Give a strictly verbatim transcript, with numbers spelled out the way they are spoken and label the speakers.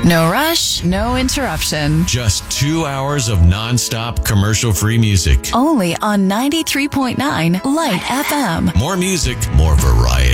Speaker 1: No rush, no interruption.
Speaker 2: Just two hours of nonstop commercial-free music.
Speaker 1: Only on ninety-three point nine Light F M.
Speaker 2: More music, more variety.